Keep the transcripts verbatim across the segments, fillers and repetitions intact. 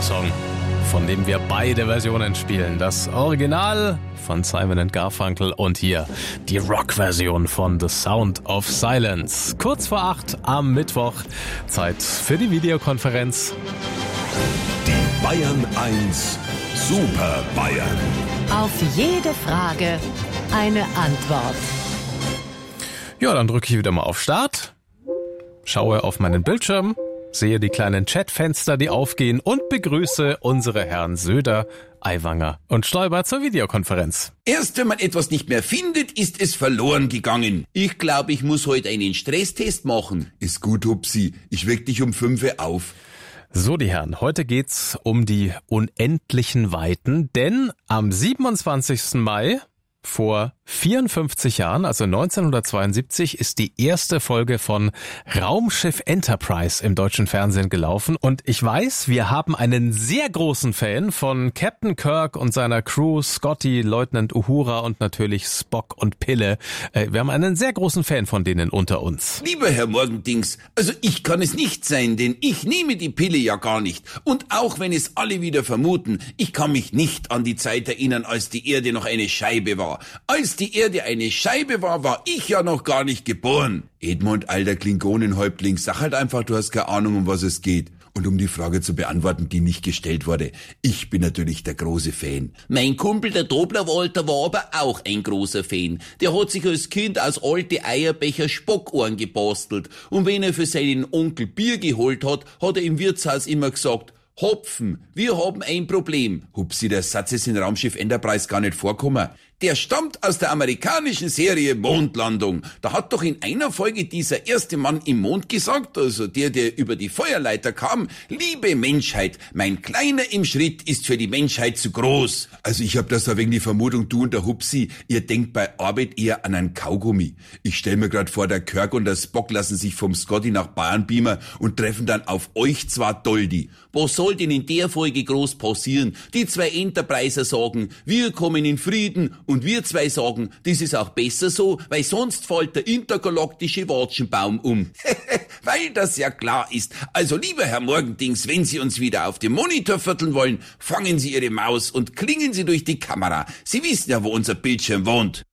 der Song, von dem wir beide Versionen spielen. Das Original von Simon and Garfunkel und hier die Rock-Version von The Sound of Silence. Kurz vor acht am Mittwoch. Zeit für die Videokonferenz. Die Bayern eins Super Bayern. Auf jede Frage eine Antwort. Ja, dann drücke ich wieder mal auf Start, schaue auf meinen Bildschirm, sehe die kleinen Chatfenster, die aufgehen und begrüße unsere Herren Söder, Aiwanger und Stoiber zur Videokonferenz. Erst wenn man etwas nicht mehr findet, ist es verloren gegangen. Ich glaube, ich muss heute einen Stresstest machen. Ist gut, Hupsi. Ich weck dich um fünf Uhr auf. So, die Herren, heute geht's um die unendlichen Weiten, denn am siebenundzwanzigsten Mai vor vierundfünfzig Jahren, also neunzehnhundertzweiundsiebzig, ist die erste Folge von Raumschiff Enterprise im deutschen Fernsehen gelaufen. Und ich weiß, wir haben einen sehr großen Fan von Captain Kirk und seiner Crew, Scotty, Leutnant Uhura und natürlich Spock und Pille. Wir haben einen sehr großen Fan von denen unter uns. Lieber Herr Morgendings, also ich kann es nicht sein, denn ich nehme die Pille ja gar nicht. Und auch wenn es alle wieder vermuten, ich kann mich nicht an die Zeit erinnern, als die Erde noch eine Scheibe war. Als die Erde eine Scheibe war, war ich ja noch gar nicht geboren. Edmund, alter Klingonenhäuptling, sag halt einfach, du hast keine Ahnung, um was es geht. Und um die Frage zu beantworten, die nicht gestellt wurde, ich bin natürlich der große Fan. Mein Kumpel, der Dobler-Walter, war aber auch ein großer Fan. Der hat sich als Kind aus alte Eierbecher Spockohren gebastelt. Und wenn er für seinen Onkel Bier geholt hat, hat er im Wirtshaus immer gesagt: Hopfen, wir haben ein Problem. Hupsi, der Satz ist in Raumschiff Enterprise gar nicht vorkommen. Der stammt aus der amerikanischen Serie Mondlandung. Da hat doch in einer Folge dieser erste Mann im Mond gesagt, also der, der über die Feuerleiter kam: Liebe Menschheit, mein Kleiner im Schritt ist für die Menschheit zu groß. Also ich hab das da wegen die Vermutung, du und der Hupsi, ihr denkt bei Arbeit eher an einen Kaugummi. Ich stell mir grad vor, der Kirk und der Spock lassen sich vom Scotty nach Bayern beamen und treffen dann auf euch zwar Doldi. Was soll denn in der Folge groß passieren? Die zwei Enterpriser sagen, wir kommen in Frieden, und wir zwei sagen, das ist auch besser so, weil sonst fällt der intergalaktische Watschenbaum um. Weil das ja klar ist. Also lieber Herr Morgendings, wenn Sie uns wieder auf dem Monitor vierteln wollen, fangen Sie Ihre Maus und klingen Sie durch die Kamera. Sie wissen ja, wo unser Bildschirm wohnt.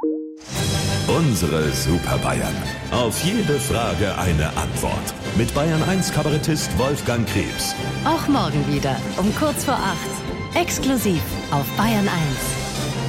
Unsere Super Bayern. Auf jede Frage eine Antwort. Mit Bayern eins Kabarettist Wolfgang Krebs. Auch morgen wieder um kurz vor acht. Exklusiv auf Bayern eins.